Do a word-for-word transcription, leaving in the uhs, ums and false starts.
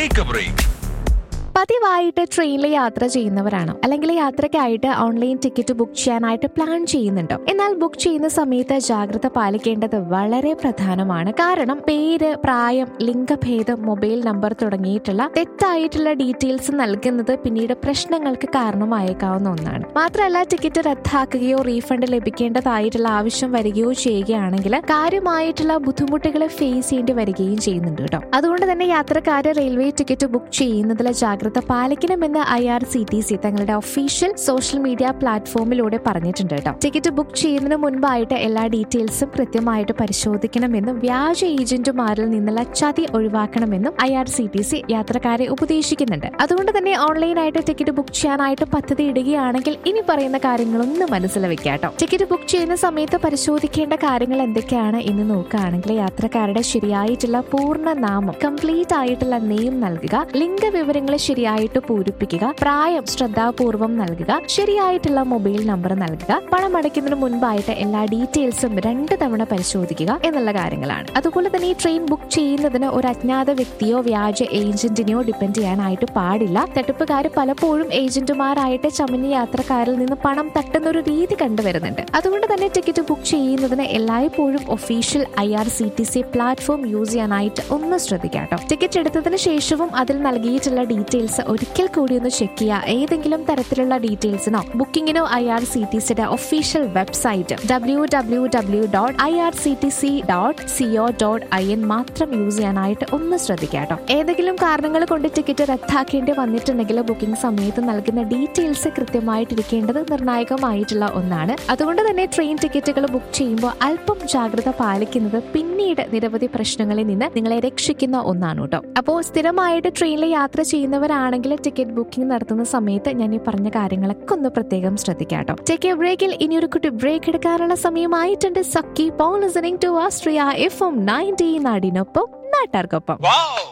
Take A break. പതിവായിട്ട് ട്രെയിനിൽ യാത്ര ചെയ്യുന്നവരാണോ, അല്ലെങ്കിൽ യാത്രയ്ക്കായിട്ട് ഓൺലൈൻ ടിക്കറ്റ് ബുക്ക് ചെയ്യാനായിട്ട് പ്ലാൻ ചെയ്യുന്നുണ്ടോ? എന്നാൽ ബുക്ക് ചെയ്യുന്ന സമയത്ത് ജാഗ്രത പാലിക്കേണ്ടത് വളരെ പ്രധാനമാണ്. കാരണം പേര്, പ്രായം, ലിംഗഭേദം, മൊബൈൽ നമ്പർ തുടങ്ങിയിട്ടുള്ള തെറ്റായിട്ടുള്ള ഡീറ്റെയിൽസ് നൽകുന്നത് പിന്നീട് പ്രശ്നങ്ങൾക്ക് കാരണമായേക്കാവുന്ന ഒന്നാണ്. മാത്രമല്ല, ടിക്കറ്റ് റദ്ദാക്കുകയോ റീഫണ്ട് ലഭിക്കേണ്ടതായിട്ടുള്ള ആവശ്യം വരികയോ ചെയ്യുകയാണെങ്കിൽ കാര്യമായിട്ടുള്ള ബുദ്ധിമുട്ടുകൾ ഫേസ് ചെയ്യേണ്ടി വരികയും ചെയ്യുന്നുണ്ട് കേട്ടോ. അതുകൊണ്ട് തന്നെ യാത്രക്കാര് റെയിൽവേ ടിക്കറ്റ് ബുക്ക് ചെയ്യുന്നതിൽ ജാഗ്രത പാലിക്കണമെന്ന് I R C T C തങ്ങളുടെ ഒഫീഷ്യൽ സോഷ്യൽ മീഡിയ പ്ലാറ്റ്ഫോമിലൂടെ പറഞ്ഞിട്ടുണ്ട് കേട്ടോ. ടിക്കറ്റ് ബുക്ക് ചെയ്യുന്നതിന് മുൻപായിട്ട് എല്ലാ ഡീറ്റെയിൽസും കൃത്യമായിട്ട് പരിശോധിക്കണമെന്നും വ്യാജ ഏജന്റുമാരിൽ നിന്നുള്ള ചതി ഒഴിവാക്കണമെന്നും I R C T C യാത്രക്കാരെ ഉപദേശിക്കുന്നുണ്ട്. അതുകൊണ്ട് തന്നെ ഓൺലൈനായിട്ട് ടിക്കറ്റ് ബുക്ക് ചെയ്യാനായിട്ട് പദ്ധതി ഇടുകയാണെങ്കിൽ ഇനി പറയുന്ന കാര്യങ്ങളൊന്നും മനസ്സിൽ വെക്കാട്ടോ. ടിക്കറ്റ് ബുക്ക് ചെയ്യുന്ന സമയത്ത് പരിശോധിക്കേണ്ട കാര്യങ്ങൾ എന്തൊക്കെയാണ് എന്ന് നോക്കുകയാണെങ്കിൽ, യാത്രക്കാരുടെ ശരിയായിട്ടുള്ള പൂർണ്ണ നാമം, കംപ്ലീറ്റ് ആയിട്ടുള്ള നെയിം നൽകുക, ലിംഗവിവരങ്ങൾ ശരിയായിട്ട് പൂരിപ്പിക്കുക, പ്രായം ശ്രദ്ധാപൂർവം നൽകുക, ശരിയായിട്ടുള്ള മൊബൈൽ നമ്പർ നൽകുക, പണം അടയ്ക്കുന്നതിന് മുൻപായിട്ട് എല്ലാ ഡീറ്റെയിൽസും രണ്ട് തവണ പരിശോധിക്കുക എന്നുള്ള കാര്യങ്ങളാണ്. അതുപോലെ തന്നെ ഈ ട്രെയിൻ ബുക്ക് ചെയ്യുന്നതിന് ഒരു അജ്ഞാത വ്യക്തിയോ വ്യാജ ഏജന്റിനെയോ ഡിപ്പെൻഡ് ചെയ്യാനായിട്ട് പാടില്ല. തട്ടിപ്പുകാർ പലപ്പോഴും ഏജന്റുമാരായിട്ട് ചമഞ്ഞ യാത്രക്കാരിൽ നിന്ന് പണം തട്ടുന്ന ഒരു രീതി കണ്ടുവരുന്നുണ്ട്. അതുകൊണ്ട് തന്നെ ടിക്കറ്റ് ബുക്ക് ചെയ്യുന്നതിന് എല്ലായ്പ്പോഴും official I R C T C platform use ചെയ്യാനായിട്ട് ഒന്ന് ശ്രദ്ധിക്കാട്ടോ. ടിക്കറ്റ് എടുത്തതിന് ശേഷവും അതിൽ നൽകിയിട്ടുള്ള ഡീറ്റെയിൽസ് ഒരിക്കൽ കൂടി ഒന്ന് ചെക്ക് ചെയ്യുക. ഏതെങ്കിലും തരത്തിലുള്ള ഡീറ്റെയിൽസിനോ ബുക്കിങ്ങിനോ ഐ ആർ സി ടി സിയുടെ official website W W W dot I R C T C dot CO dot I N മാത്രം യൂസ് ചെയ്യാനായിട്ട് ഒന്ന് ശ്രദ്ധിക്കാട്ടോ. ഏതെങ്കിലും കാരണങ്ങൾ കൊണ്ട് ടിക്കറ്റ് റദ്ദാക്കേണ്ടി വന്നിട്ടുണ്ടെങ്കിൽ ബുക്കിംഗ് സമയത്ത് നൽകുന്ന ഡീറ്റെയിൽസ് കൃത്യമായിട്ടിരിക്കേണ്ടത് നിർണായകമായിട്ടുള്ള ഒന്നാണ്. അതുകൊണ്ട് തന്നെ ട്രെയിൻ ടിക്കറ്റുകൾ ബുക്ക് ചെയ്യുമ്പോൾ അല്പം ജാഗ്രത പാലിക്കുന്നത് പിന്നീട് നിരവധി പ്രശ്നങ്ങളിൽ നിന്ന് നിങ്ങളെ രക്ഷിക്കുന്ന ഒന്നാണ് കേട്ടോ. അപ്പോൾ സ്ഥിരമായിട്ട് ട്രെയിനിൽ യാത്ര ചെയ്യുന്നവരാണെങ്കിൽ ടിക്കറ്റ് ബുക്കിംഗ് നടത്തുന്ന സമയത്ത് ഞാൻ ഈ പറഞ്ഞ കാര്യങ്ങളൊക്കെ ഒന്ന് പ്രത്യേകം ശ്രദ്ധിക്കാട്ടോ. ടേക്ക് എ ബ്രേക്കിൽ ഇനി ഒരു കുട്ടി ബ്രേക്ക് എടുക്കാനുള്ള സമയമായിട്ടുണ്ട്. സക്കി Paul listening to Austria F M ninety നാടിനൊപ്പം നാട്ടാർക്കൊപ്പം.